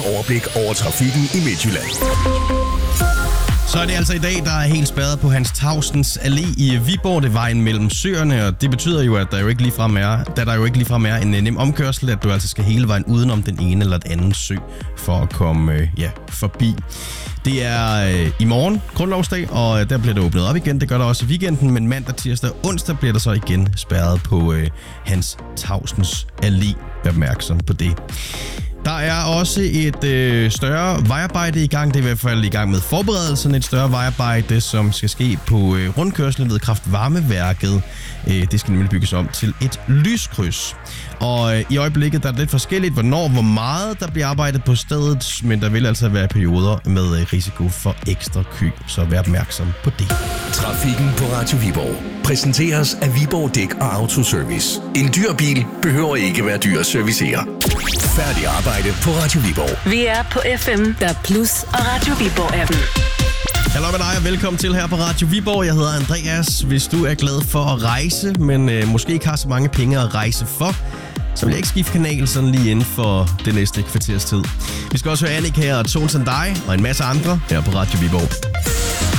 overblik over trafikken i Midtjylland. Så er det altså i dag, der er helt spærret på Hans Tavsens Allé i Viborg. Det er vejen mellem søerne, og det betyder jo, at der jo ikke ligefrem er en nem omkørsel, at du altså skal hele vejen udenom den ene eller den anden sø for at komme forbi. Det er i morgen, grundlovsdag, og der bliver det åbnet op igen. Det gør der også i weekenden, men mandag, tirsdag og onsdag bliver der så igen spærret på Hans Tavsens Allé. Vær opmærksom på det. Der er også et større vejarbejde i gang. Det er i hvert fald i gang med forberedelsen. Et større vejarbejde, som skal ske på rundkørslen ved kraftvarmeværket. Det skal nemlig bygges om til et lyskryds. Og i øjeblikket der er det lidt forskelligt, hvor meget der bliver arbejdet på stedet. Men der vil altså være perioder med risiko for ekstra kø. Så vær opmærksom på det. Trafikken på Radio Viborg præsenteres af Viborg Dæk og Autoservice. En dyr bil behøver ikke være dyr at servicere. Færdig arbejde på Radio Viborg. Vi er på FM, der Plus og Radio Viborg-appen. Hallo med dig og velkommen til her på Radio Viborg. Jeg hedder Andreas. Hvis du er glad for at rejse, men måske ikke har så mange penge at rejse for, så vil jeg ikke skifte kanal sådan lige inden for det næste kvarters tid. Vi skal også høre Annika og Tones and Die og en masse andre her på Radio Viborg.